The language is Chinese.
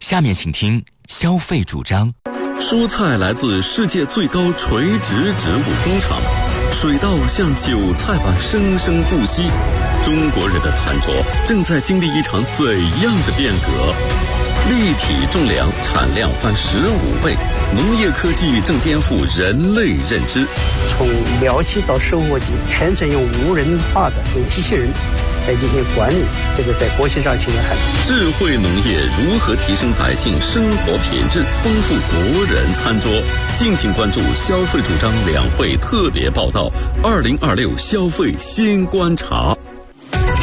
下面请听消费主张。 蔬菜来自世界最高垂直植物工厂，水稻像韭菜般生生不息。中国人的餐桌正在经历一场怎样的变革？立体种粮产量翻15倍，农业科技正颠覆人类认知。 从苗期到收获期，全程用无人化的用机器人来进行管理，这个在国际上现在很。 智慧农业如何提升百姓生活品质，丰富国人餐桌？敬请关注消费主张两会特别报道，2026消费新观察。